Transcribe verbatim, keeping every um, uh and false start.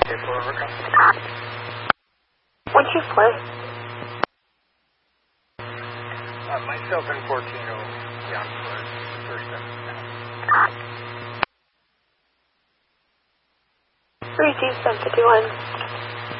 What'd you play? Uh, myself and fourteen oh down for first time. three two seven fifty-one.